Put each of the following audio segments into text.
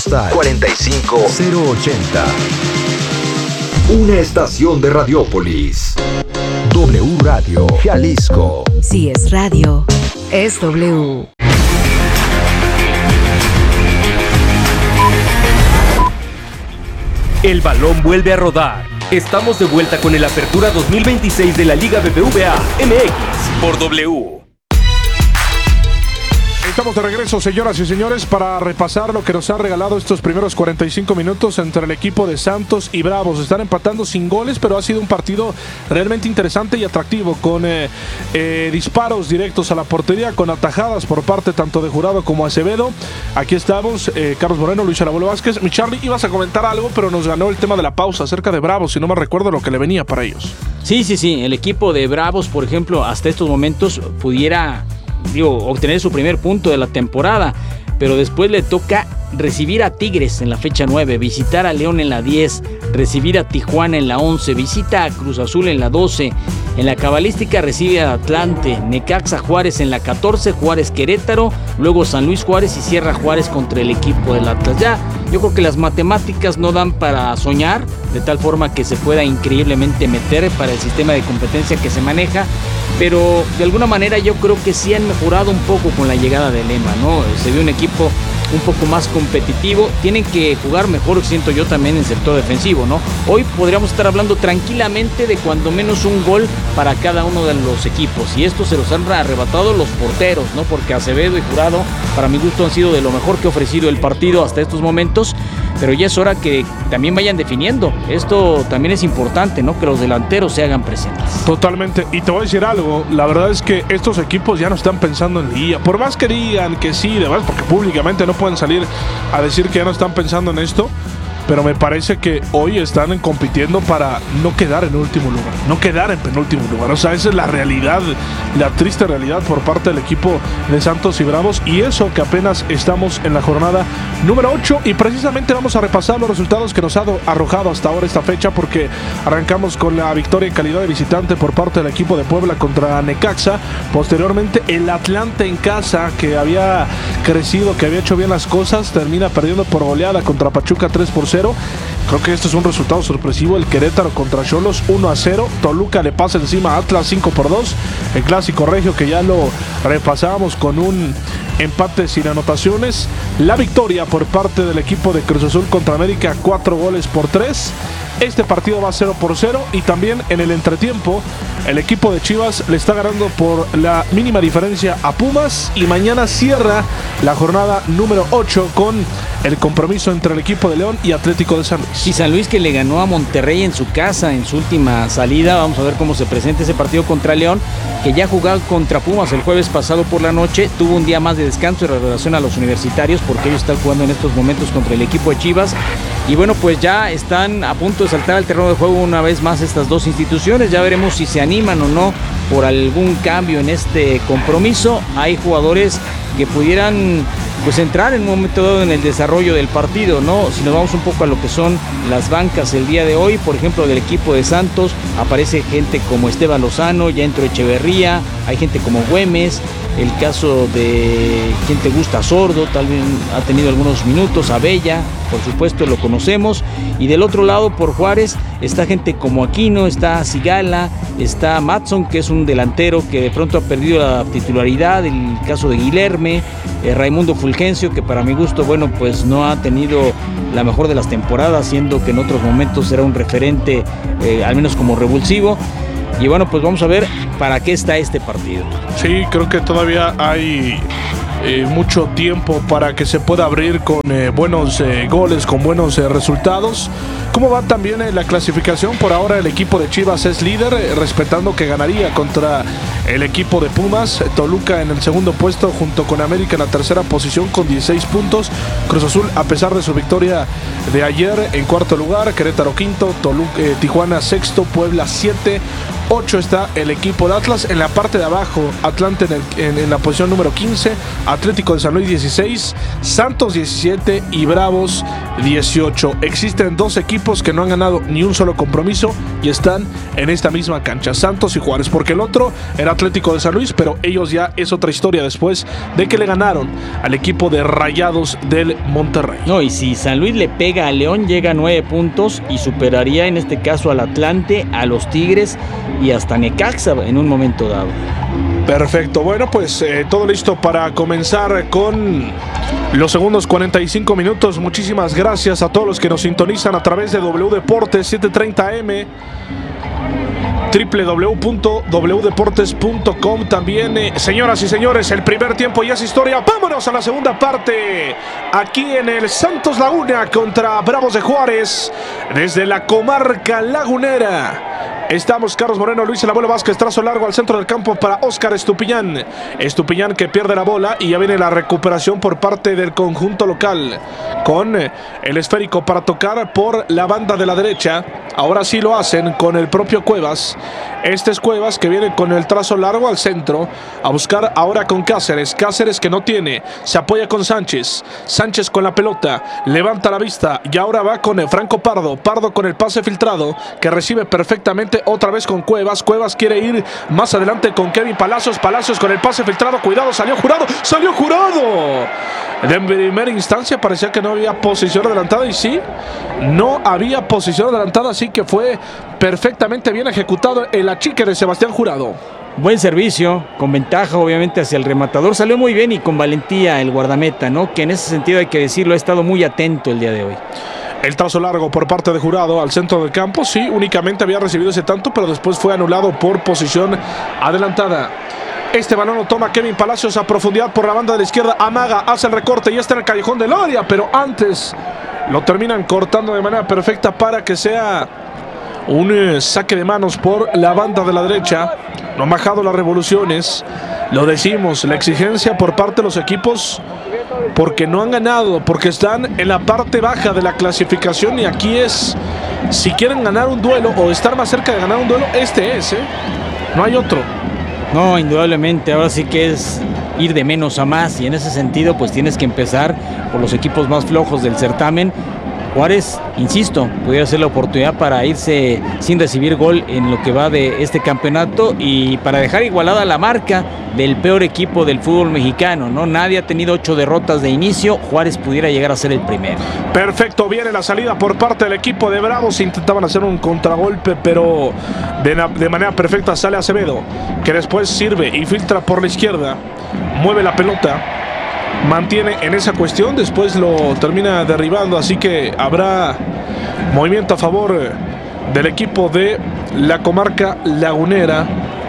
45080. Una estación de Radiópolis. W Radio Jalisco. Si es radio, es W. El balón vuelve a rodar. Estamos de vuelta con el Apertura 2026 de la Liga BBVA MX por W. Estamos de regreso, señoras y señores, para repasar lo que nos ha regalado estos primeros 45 minutos entre el equipo de Santos y Bravos. Están empatando sin goles, pero ha sido un partido realmente interesante y atractivo, con disparos directos a la portería, con atajadas por parte tanto de Jurado como Acevedo. Aquí estamos, Carlos Moreno, Luis Arabolo Vázquez. Mi Charlie, ibas a comentar algo, pero nos ganó el tema de la pausa acerca de Bravos, si no me recuerdo lo que le venía para ellos. Sí, el equipo de Bravos, por ejemplo, hasta estos momentos pudiera obtener su primer punto de la temporada, pero después le toca recibir a Tigres en la fecha 9, visitar a León en la 10, recibir a Tijuana en la 11, visita a Cruz Azul en la 12, en la cabalística recibe a Atlante, Necaxa Juárez en la 14, Juárez Querétaro, luego San Luis Juárez y cierra Juárez contra el equipo del Atlas. Ya, yo creo que las matemáticas no dan para soñar, de tal forma que se pueda increíblemente meter para el sistema de competencia que se maneja, pero de alguna manera yo creo que sí han mejorado un poco con la llegada de Lema, ¿no? Se ve un equipo un poco más competitivo, tienen que jugar mejor, siento yo, también en sector defensivo, ¿no? Hoy podríamos estar hablando tranquilamente de cuando menos un gol para cada uno de los equipos, y esto se los han arrebatado los porteros, ¿no? Porque Acevedo y Jurado, para mi gusto, han sido de lo mejor que ha ofrecido el partido hasta estos momentos, pero ya es hora que también vayan definiendo. Esto también es importante, ¿no? Que los delanteros se hagan presentes. Totalmente, y te voy a decir algo, la verdad es que estos equipos ya no están pensando en liguilla, por más que digan que sí, demás, porque públicamente no pueden salir a decir que ya no están pensando en esto, pero me parece que hoy están compitiendo para no quedar en último lugar, no quedar en penúltimo lugar. O sea, esa es la realidad, la triste realidad por parte del equipo de Santos y Bravos, y eso que apenas estamos en la jornada número 8, y precisamente vamos a repasar los resultados que nos ha arrojado hasta ahora esta fecha, porque arrancamos con la victoria en calidad de visitante por parte del equipo de Puebla contra Necaxa. Posteriormente el Atlante en casa, que había crecido, que había hecho bien las cosas, termina perdiendo por goleada contra Pachuca 3-0. Creo que este es un resultado sorpresivo. El Querétaro contra Xolos 1-0. Toluca le pasa encima a Atlas 5-2. El clásico regio, que ya lo repasábamos con un empate sin anotaciones. La victoria por parte del equipo de Cruz Azul contra América, 4-3. Este partido va 0-0, y también en el entretiempo el equipo de Chivas le está ganando por la mínima diferencia a Pumas, y mañana cierra la jornada número 8 con el compromiso entre el equipo de León y Atlético de San Luis. Y San Luis, que le ganó a Monterrey en su casa en su última salida. Vamos a ver cómo se presenta ese partido contra León, que ya jugó contra Pumas el jueves pasado por la noche. Tuvo un día más de descanso en relación a los universitarios, porque ellos están jugando en estos momentos contra el equipo de Chivas. Y bueno, pues ya están a punto de saltar al terreno de juego una vez más estas dos instituciones. Ya veremos si se animan o no por algún cambio en este compromiso. Hay jugadores que pudieran pues entrar en un momento dado en el desarrollo del partido, ¿no? Si nos vamos un poco a lo que son las bancas el día de hoy, por ejemplo, del equipo de Santos, aparece gente como Esteban Lozano, ya entró Echeverría, hay gente como Güemes, el caso de quien te gusta, Sordo, tal vez ha tenido algunos minutos, Abella, por supuesto lo conocemos, y del otro lado por Juárez está gente como Aquino, está Sigala, está Matson, que es un delantero que de pronto ha perdido la titularidad, el caso de Guilherme, Raimundo Fulgencio, que para mi gusto, bueno, pues no ha tenido la mejor de las temporadas, siendo que en otros momentos era un referente, al menos como revulsivo. Y bueno, pues vamos a ver para qué está este partido. Sí, creo que todavía hay mucho tiempo para que se pueda abrir con buenos goles, con buenos resultados. ¿Cómo va también la clasificación? Por ahora el equipo de Chivas es líder, respetando que ganaría contra el equipo de Pumas. Toluca en el segundo puesto, junto con América en la tercera posición con 16 puntos. Cruz Azul, a pesar de su victoria de ayer, en cuarto lugar. Querétaro quinto, Tijuana sexto, Puebla 7. 8 está el equipo de Atlas. En la parte de abajo, Atlante en la posición número 15, Atlético de San Luis 16, Santos 17 y Bravos 18. Existen 2 equipos que no han ganado ni un solo compromiso y están en esta misma cancha, Santos y Juárez, porque el otro era Atlético de San Luis, pero ellos ya es otra historia después de que le ganaron al equipo de Rayados del Monterrey. No, y si San Luis le pega a León, llega a 9 puntos y superaría en este caso al Atlante, a los Tigres y hasta Necaxa en un momento dado. Perfecto, bueno, pues todo listo para comenzar con los segundos 45 minutos. Muchísimas gracias a todos los que nos sintonizan a través de W Deportes 730M, www.wdeportes.com. También, señoras y señores, el primer tiempo ya es historia. Vámonos a la segunda parte, aquí en el Santos Laguna contra Bravos de Juárez, desde la comarca lagunera. Estamos Carlos Moreno, Luis El Abuelo Vázquez, trazo largo al centro del campo para Óscar Estupiñán. Estupiñán que pierde la bola y ya viene la recuperación por parte del conjunto local. Con el esférico para tocar por la banda de la derecha. Ahora sí lo hacen con el propio Cuevas. Este es Cuevas que viene con el trazo largo al centro. A buscar ahora con Cáceres. Cáceres que no tiene. Se apoya con Sánchez. Sánchez con la pelota. Levanta la vista y ahora va con Franco Pardo. Pardo con el pase filtrado que recibe perfectamente otra vez con Cuevas. Cuevas quiere ir más adelante con Kevin Palacios. Palacios con el pase filtrado. Cuidado, salió Jurado. ¡Salió Jurado! De primera instancia parecía que no había posición adelantada y sí, no había posición adelantada, así que fue perfectamente bien ejecutado el achique de Sebastián Jurado. Buen servicio, con ventaja obviamente hacia el rematador, salió muy bien y con valentía el guardameta, ¿no? Que en ese sentido hay que decirlo, ha estado muy atento el día de hoy. El trazo largo por parte de Jurado al centro del campo, sí, únicamente había recibido ese tanto, pero después fue anulado por posición adelantada. Este balón lo toma Kevin Palacios a profundidad por la banda de la izquierda. Amaga, hace el recorte y está en el callejón del área, pero antes lo terminan cortando de manera perfecta para que sea un saque de manos por la banda de la derecha. No han bajado las revoluciones, lo decimos, la exigencia por parte de los equipos, porque no han ganado, porque están en la parte baja de la clasificación y aquí es, si quieren ganar un duelo o estar más cerca de ganar un duelo, este es, no hay otro. No, indudablemente, ahora sí que es ir de menos a más y en ese sentido pues tienes que empezar por los equipos más flojos del certamen. Juárez, insisto, pudiera ser la oportunidad para irse sin recibir gol en lo que va de este campeonato y para dejar igualada la marca del peor equipo del fútbol mexicano, ¿no? Nadie ha tenido 8 derrotas de inicio, Juárez pudiera llegar a ser el primero. Perfecto, viene la salida por parte del equipo de Bravos, intentaban hacer un contragolpe, pero de manera perfecta sale Acevedo, que después sirve y filtra por la izquierda, mueve la pelota. Mantiene en esa cuestión, después lo termina derribando, así que habrá movimiento a favor del equipo de la comarca lagunera.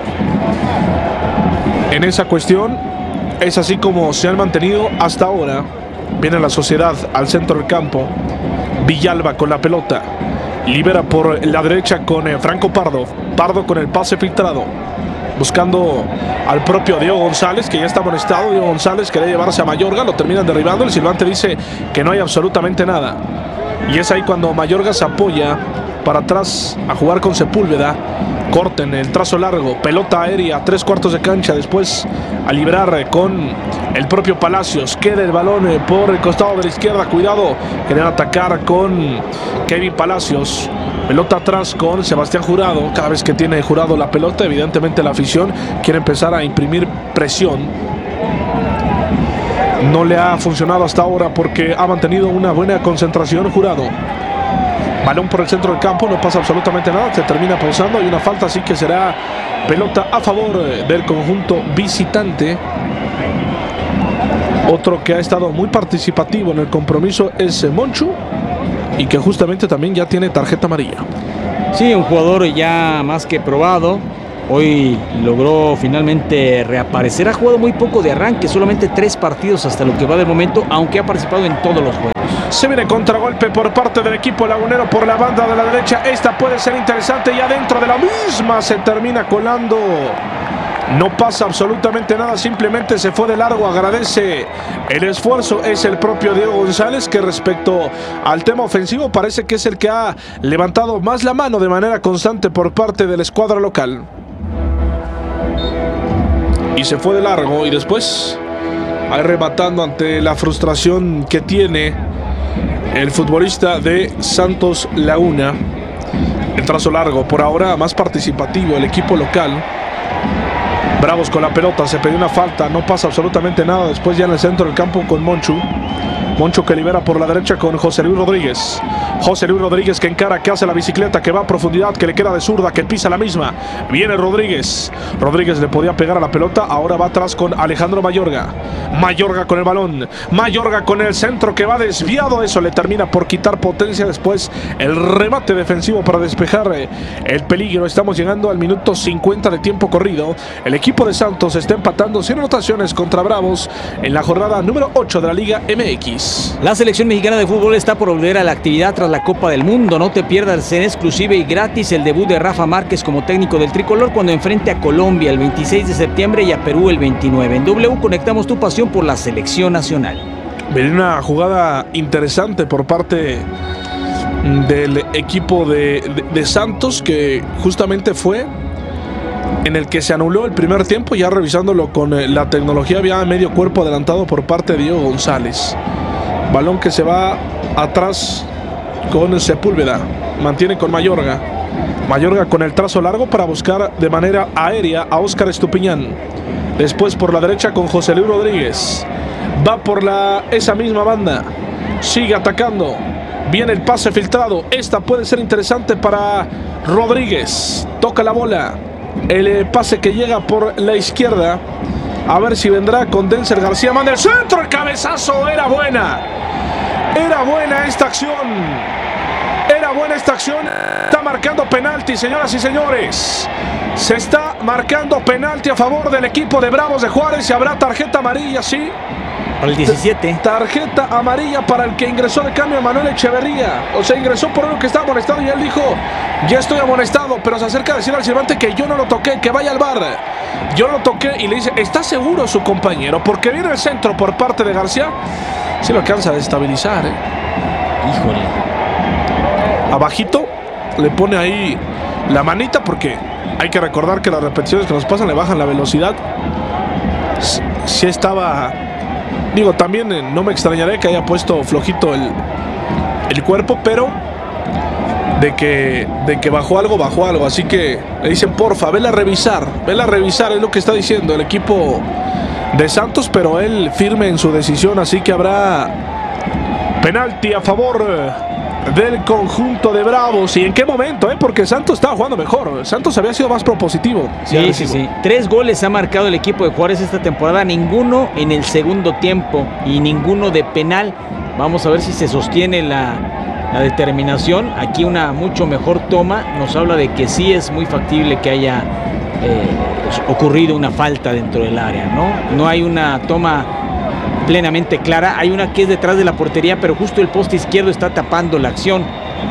En esa cuestión es así como se han mantenido hasta ahora. Viene la Sociedad al centro del campo. Villalba con la pelota. Libera por la derecha con Franco Pardo. Pardo con el pase filtrado. Buscando al propio Diego González, que ya está amonestado. Diego González quería llevarse a Mayorga, lo terminan derribando. El silbante dice que no hay absolutamente nada. Y es ahí cuando Mayorga se apoya para atrás a jugar con Sepúlveda. Corten el trazo largo, pelota aérea, 3/4 de cancha. Después a librar con el propio Palacios. Queda el balón por el costado de la izquierda. Cuidado, quieren atacar con Kevin Palacios. Pelota atrás con Sebastián Jurado. Cada vez que tiene Jurado la pelota, evidentemente la afición quiere empezar a imprimir presión. No le ha funcionado hasta ahora porque ha mantenido una buena concentración Jurado. Balón por el centro del campo, no pasa absolutamente nada, se termina pausando, hay una falta, así que será pelota a favor del conjunto visitante. Otro que ha estado muy participativo en el compromiso es Monchu, y que justamente también ya tiene tarjeta amarilla. Sí, un jugador ya más que probado. Hoy logró finalmente reaparecer. Ha jugado muy poco de arranque, solamente 3 partidos hasta lo que va del momento, aunque ha participado en todos los juegos. Se viene contragolpe por parte del equipo lagunero por la banda de la derecha. Esta puede ser interesante, ya dentro de la misma se termina colando. No pasa absolutamente nada, simplemente se fue de largo. Agradece el esfuerzo, es el propio Diego González, que respecto al tema ofensivo parece que es el que ha levantado más la mano de manera constante por parte de la escuadra local. Y se fue de largo y después ahí rematando ante la frustración que tiene el futbolista de Santos Laguna. El trazo largo, por ahora más participativo el equipo local. Bravos con la pelota, se pidió una falta, no pasa absolutamente nada. Después ya en el centro del campo con Monchu. Moncho que libera por la derecha con José Luis Rodríguez. José Luis Rodríguez que encara, que hace la bicicleta, que va a profundidad, que le queda de zurda, que pisa la misma. Viene Rodríguez. Rodríguez le podía pegar a la pelota. Ahora va atrás con Alejandro Mayorga. Mayorga con el balón. Mayorga con el centro que va desviado. Eso le termina por quitar potencia. Después el remate defensivo para despejar el peligro. Estamos llegando al minuto 50 de tiempo corrido. El equipo de Santos está empatando sin anotaciones contra Bravos en la jornada número 8 de la Liga MX. La selección mexicana de fútbol está por volver a la actividad tras la Copa del Mundo. No te pierdas en exclusiva y gratis el debut de Rafa Márquez como técnico del tricolor cuando enfrente a Colombia el 26 de septiembre y a Perú el 29. En W conectamos tu pasión por la selección nacional. Viene una jugada interesante por parte del equipo de Santos, que justamente fue en el que se anuló el primer tiempo. Ya revisándolo con la tecnología, había medio cuerpo adelantado por parte de Diego González. Balón que se va atrás con Sepúlveda. Mantiene con Mayorga. Mayorga con el trazo largo para buscar de manera aérea a Óscar Estupiñán. Después por la derecha con José Luis Rodríguez. Va por esa misma banda. Sigue atacando. Viene el pase filtrado. Esta puede ser interesante para Rodríguez. Toca la bola. El pase que llega por la izquierda. A ver si vendrá con Denzel García. Manda el centro. El cabezazo. Era buena. Era buena esta acción. Era buena esta acción. Está marcando penalti, señoras y señores. Se está marcando penalti a favor del equipo de Bravos de Juárez. Y habrá tarjeta amarilla, sí. Para el 17. Tarjeta amarilla para el que ingresó de cambio, Manuel Echeverría. O sea, ingresó por uno que estaba amonestado y él dijo: ya estoy amonestado, pero se acerca a decir al silbante que yo no lo toqué, que vaya al VAR. Yo no lo toqué y le dice: ¿está seguro su compañero? Porque viene el centro por parte de García. Sí lo alcanza a destabilizar, Híjole. Abajito le pone ahí la manita, porque hay que recordar que las repeticiones que nos pasan le bajan la velocidad. Sí estaba... Digo, también no me extrañaré que haya puesto flojito el cuerpo, pero de que bajó algo. Así que le dicen: porfa, vela a revisar, es lo que está diciendo el equipo de Santos, pero él firme en su decisión. Así que habrá penalti a favor del conjunto de Bravos. ¿Y en qué momento? Porque Santos estaba jugando mejor. Santos había sido más propositivo. Sí. 3 goles ha marcado el equipo de Juárez esta temporada, ninguno en el segundo tiempo y ninguno de penal. Vamos a ver si se sostiene la determinación. Aquí una mucho mejor toma nos habla de que sí es muy factible que haya ocurrido una falta dentro del área, ¿no? No hay una toma plenamente clara. Hay una que es detrás de la portería, pero justo el poste izquierdo está tapando la acción.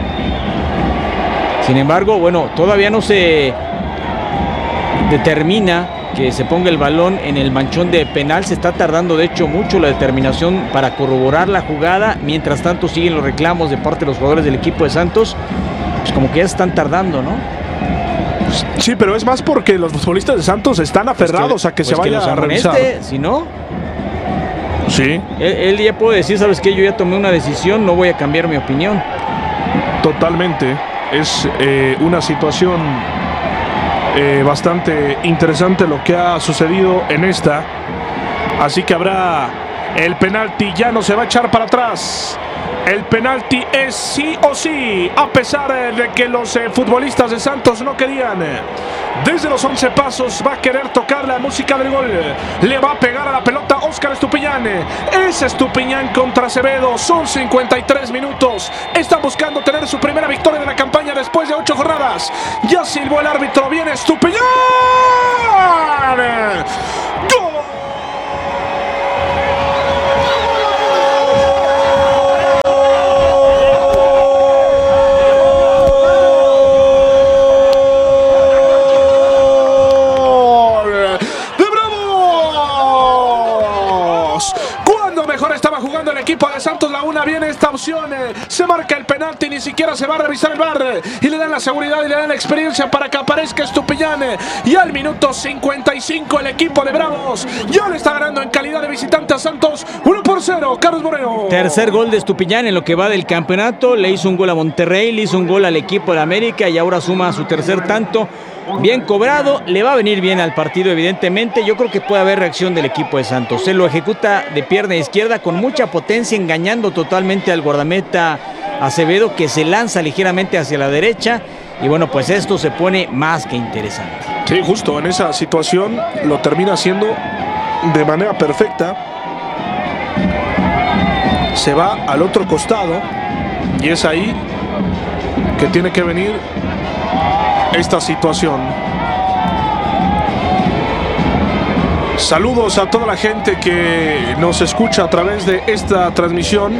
Sin embargo, bueno, todavía no se determina que se ponga el balón en el manchón de penal. Se está tardando de hecho mucho la determinación para corroborar la jugada. Mientras tanto siguen los reclamos de parte de los jugadores del equipo de Santos. Pues como que ya están tardando, ¿no? Sí, pero es más porque los futbolistas de Santos están aferrados a que se vaya a revisar. Si no, sí. Él ya puede decir: ¿sabes qué? Yo ya tomé una decisión, no voy a cambiar mi opinión. Totalmente. Es una situación bastante interesante lo que ha sucedido en esta. Así que habrá el penalti. Ya no se va a echar para atrás. El penalti es sí o sí, a pesar de que los futbolistas de Santos no querían. Desde los 11 pasos va a querer tocar la música del gol. Le va a pegar a la pelota Óscar Estupiñán. Es Estupiñán contra Acevedo. Son 53 minutos. Están buscando tener su primera victoria de la campaña después de 8 jornadas. Ya silbó el árbitro. Viene Estupiñán. ¡Gol! Jugando el equipo de Santos Laguna, viene esta opción, se marca el penalti, ni siquiera se va a revisar el VAR y le dan la seguridad y le dan la experiencia para que aparezca Estupiñán. Y al minuto 55 el equipo de Bravos ya le está ganando en calidad de visitante a Santos 1-0. 1-0, Carlos Moreno. Tercer gol de Estupiñán en lo que va del campeonato. Le hizo un gol a Monterrey, le hizo un gol al equipo de América y ahora suma su tercer tanto. Bien cobrado, le va a venir bien al partido evidentemente. Yo creo que puede haber reacción del equipo de Santos. Se lo ejecuta de pierna izquierda con mucha potencia, engañando totalmente al guardameta Acevedo, que se lanza ligeramente hacia la derecha. Y bueno, pues esto se pone más que interesante. Sí, justo en esa situación lo termina haciendo de manera perfecta. Se va al otro costado y es ahí que tiene que venir esta situación. Saludos a toda la gente que nos escucha a través de esta transmisión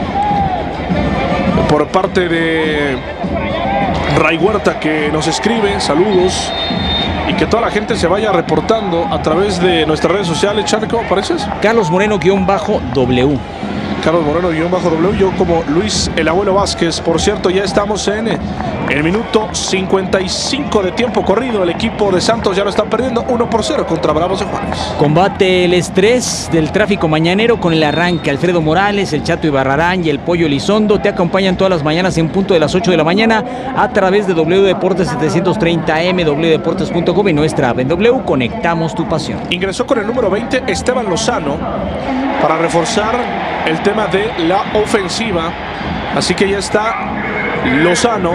por parte de Ray Huerta, que nos escribe, saludos, y que toda la gente se vaya reportando a través de nuestras redes sociales. Charlie, ¿cómo apareces? Carlos Moreno-W. Carlos Moreno-W, yo como Luis el Abuelo Vázquez. Por cierto, ya estamos en el minuto 55 de tiempo corrido. El equipo de Santos ya lo está perdiendo 1-0 contra Bravos de Juárez. Combate el estrés del tráfico mañanero con el arranque. Alfredo Morales, el Chato Ibarrarán y el Pollo Elizondo te acompañan todas las mañanas en punto de las 8 de la mañana a través de W Deportes 730M, wdeportes.com y nuestra app en W. Conectamos tu pasión. Ingresó con el número 20 Esteban Lozano para reforzar el tema de la ofensiva. Así que ya está Lozano.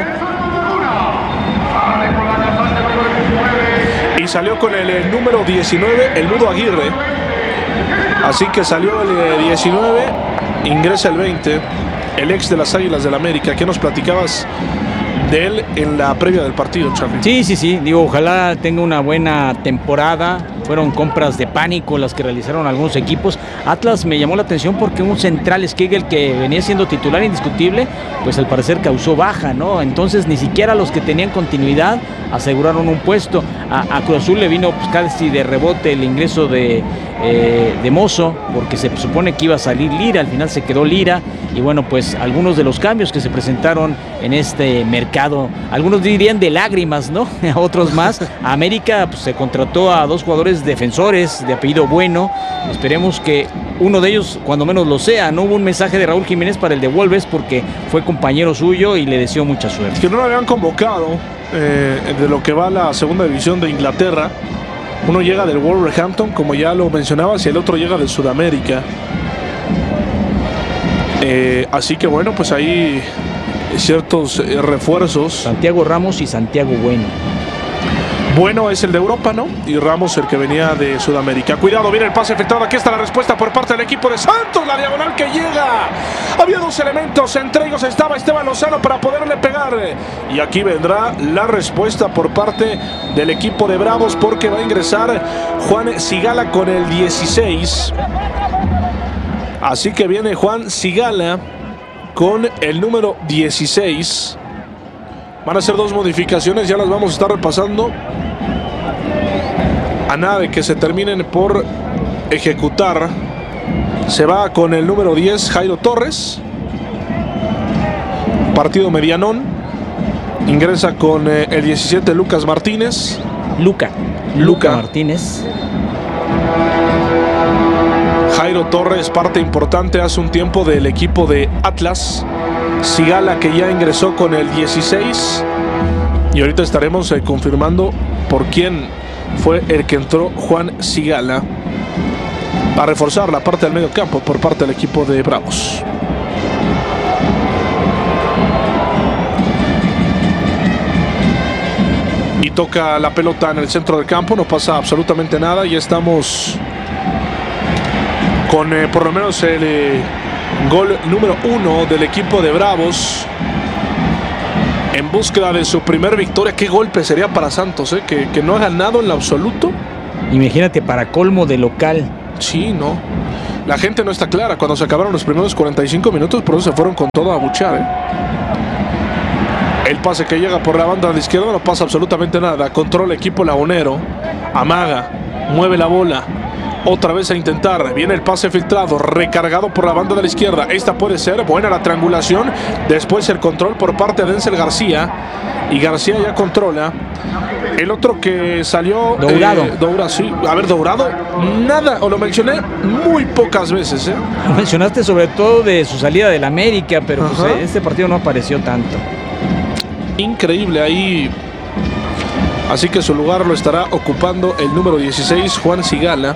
Y salió con el número 19, el Mudo Aguirre. Así que salió el 19, ingresa el 20, el ex de las Águilas del América. ¿Qué nos platicabas de él en la previa del partido, Charlie? Sí. Digo, ojalá tenga una buena temporada. Fueron compras de pánico las que realizaron algunos equipos. Atlas me llamó la atención porque un central Skegel que venía siendo titular indiscutible, pues al parecer causó baja, ¿no? Entonces ni siquiera los que tenían continuidad aseguraron un puesto. A Cruz Azul le vino pues, casi de rebote el ingreso de Mozo, porque se supone que iba a salir Lira, al final se quedó Lira. Y bueno, pues algunos de los cambios que se presentaron en este mercado, algunos dirían de lágrimas, ¿no? Otros más. A América pues, se contrató a 2 jugadores defensores de apellido Bueno. Esperemos que uno de ellos cuando menos lo sea. No hubo un mensaje de Raúl Jiménez para el de Wolves porque fue compañero suyo y le deseó mucha suerte. Que no lo habían convocado de lo que va la segunda división de Inglaterra. Uno llega del Wolverhampton, como ya lo mencionabas, y el otro llega de Sudamérica. Así que bueno, pues ahí ciertos refuerzos. Santiago Ramos y Santiago Bueno. Bueno es el de Europa, ¿no? Y Ramos el que venía de Sudamérica. Cuidado, viene el pase efectuado. Aquí está la respuesta por parte del equipo de Santos. La diagonal que llega. Había 2 elementos. Entre ellos estaba Esteban Lozano para poderle pegar. Y aquí vendrá la respuesta por parte del equipo de Bravos, porque va a ingresar Juan Sigala con el 16. Así que viene Juan Sigala con el número 16. Van a ser 2 modificaciones, ya las vamos a estar repasando a nada de que se terminen por ejecutar. Se va con el número 10 Jairo Torres, partido medianón. Ingresa con el 17 Lucas Martínez. Luca Martínez. Jairo Torres, parte importante hace un tiempo del equipo de Atlas. Sigala, que ya ingresó con el 16. Y ahorita estaremos confirmando por quién fue el que entró Juan Sigala para reforzar la parte del medio campo por parte del equipo de Bravos. Y toca la pelota en el centro del campo, no pasa absolutamente nada y estamos con por lo menos el gol número 1 del equipo de Bravos en búsqueda de su primer victoria. Qué golpe sería para Santos, que no ha ganado en lo absoluto. Imagínate, para colmo de local. Sí, no. La gente no está clara cuando se acabaron los primeros 45 minutos, por eso se fueron con todo a abuchear. El pase que llega por la banda de la izquierda no pasa absolutamente nada. Controla el equipo lagunero. Amaga, mueve la bola. Otra vez a intentar. Viene el pase filtrado, recargado por la banda de la izquierda. Esta puede ser buena la triangulación. Después el control por parte de Denzel García. Y García ya controla. El otro que salió... Dourado. Dourado, sí. A ver, Dourado, nada. O lo mencioné muy pocas veces, ¿eh? Lo mencionaste sobre todo de su salida del América, pero pues, este partido no apareció tanto. Increíble ahí. Así que su lugar lo estará ocupando el número 16, Juan Sigala.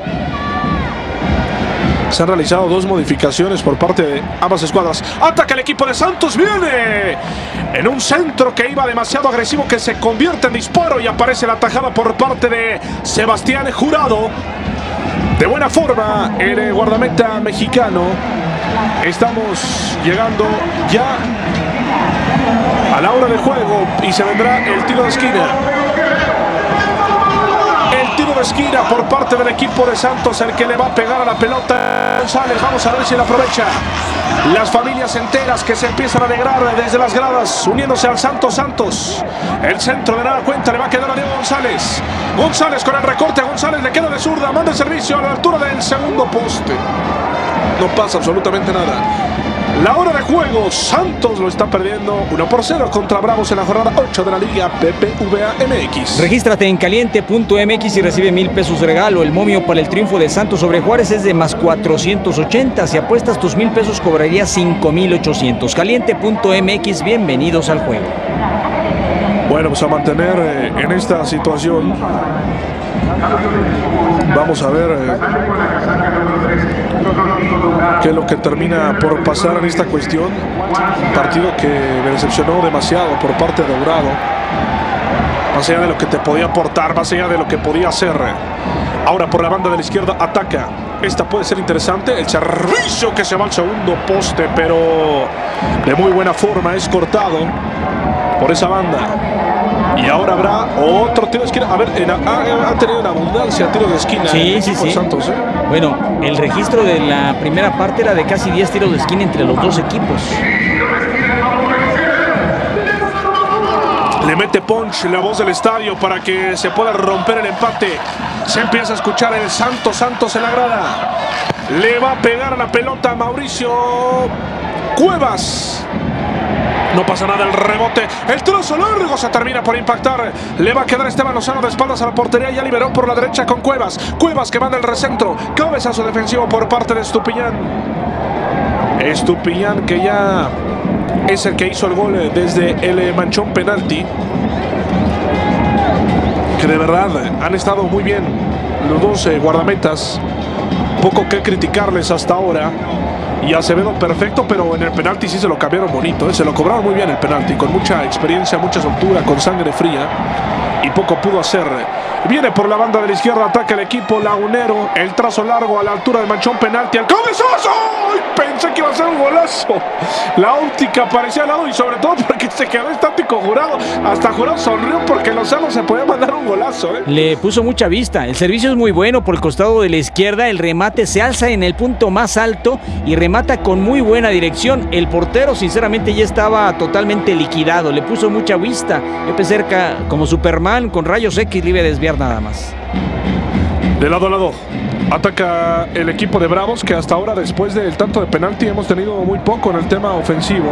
Se han realizado 2 modificaciones por parte de ambas escuadras. Ataca el equipo de Santos, viene en un centro que iba demasiado agresivo, que se convierte en disparo y aparece la tajada por parte de Sebastián Jurado. De buena forma, el guardameta mexicano. Estamos llegando ya a la hora de juego y se vendrá el tiro de esquina. El tiro de esquina por parte del equipo de Santos, el que le va a pegar a la pelota González. Vamos a ver si la aprovecha. Las familias enteras que se empiezan a alegrar desde las gradas, uniéndose al Santos. El centro de nada cuenta, le va a quedar a Diego González. González con el recorte, a González le queda de zurda, manda el servicio a la altura del segundo poste. No pasa absolutamente nada. La hora de juego, Santos lo está perdiendo 1-0 contra Bravos en la jornada 8 de la Liga BBVA MX. Regístrate en caliente.mx y recibe 1,000 pesos de regalo. El momio para el triunfo de Santos sobre Juárez es de más 480. Si apuestas tus 1,000 pesos cobrarías 5,800. Caliente.mx, bienvenidos al juego. Bueno, pues a mantener en esta situación. Vamos a ver qué es lo que termina por pasar en esta cuestión. Un partido que me decepcionó demasiado por parte de Dourado. Más allá de lo que te podía aportar, más allá de lo que podía hacer. Ahora por la banda de la izquierda ataca. Esta puede ser interesante. El servicio que se va al segundo poste, pero de muy buena forma es cortado por esa banda. Y ahora habrá otro tiro de esquina. A ver, ha tenido una abundancia de tiros de esquina. Sí. Santos, ¿eh? Bueno, el registro de la primera parte era de casi 10 tiros de esquina entre los dos equipos. Le mete punch la voz del estadio para que se pueda romper el empate. Se empieza a escuchar el Santos en la grada. Le va a pegar a la pelota a Mauricio Cuevas. No pasa nada, el rebote, el trozo largo se termina por impactar. Le va a quedar Esteban Lozano de espaldas a la portería. Ya liberó por la derecha con Cuevas. Cuevas que manda el recentro. Cabezazo defensivo por parte de Estupiñán. Estupiñán que ya es el que hizo el gol desde el manchón penalti. Que de verdad han estado muy bien los dos guardametas. Poco que criticarles hasta ahora. Y Acevedo perfecto, pero en el penalti sí se lo cambiaron bonito, ¿eh? Se lo cobraron muy bien el penalti, con mucha experiencia, mucha soltura, con sangre fría. Y poco pudo hacer. Viene por la banda de la izquierda, ataca el equipo lagunero. El trazo largo a la altura del manchón penalti. ¡Al cabezazo! ¡Ay! Pensé que iba a ser un golazo. La óptica parecía al lado y sobre todo porque se quedó estático Jurado. Hasta Jurado sonrió porque Lozano se podía mandar un golazo, ¿eh? Le puso mucha vista. El servicio es muy bueno por el costado de la izquierda. El remate se alza en el punto más alto y remata con muy buena dirección. El portero sinceramente ya estaba totalmente liquidado. Le puso mucha vista. Yo pensé que como Superman con rayos X le iba a desviar nada más. De lado a lado ataca el equipo de Bravos, que hasta ahora, después del tanto de penalti, hemos tenido muy poco en el tema ofensivo.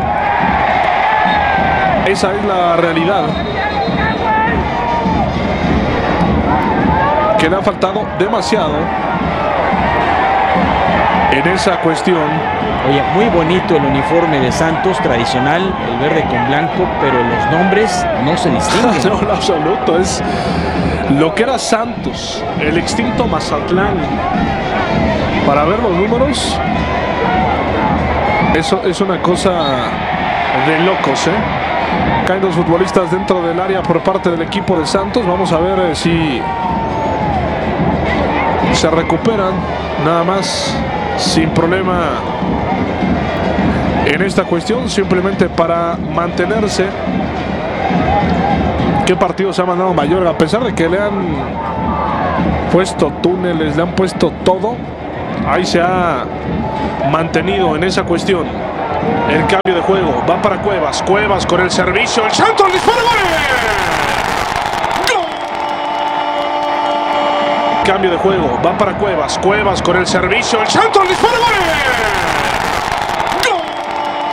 Esa es la realidad, que le ha faltado demasiado en esa cuestión. Oye, muy bonito el uniforme de Santos, tradicional, el verde con blanco, pero los nombres no se distinguen. No, en absoluto, es lo que era Santos, el extinto Mazatlán. Para ver los números, eso es una cosa de locos, ¿eh? Caen los futbolistas dentro del área por parte del equipo de Santos. Vamos a ver si se recuperan nada más sin problema en esta cuestión, simplemente para mantenerse. ¿Qué partido se ha mandado Mayorga? A pesar de que le han puesto túneles, le han puesto todo, ahí se ha mantenido en esa cuestión. El cambio de juego va para Cuevas. Cuevas con el servicio, el centro, el disparo, ¡gol! Cambio de juego, va para Cuevas con el servicio, el centro, el disparo, ¡gol!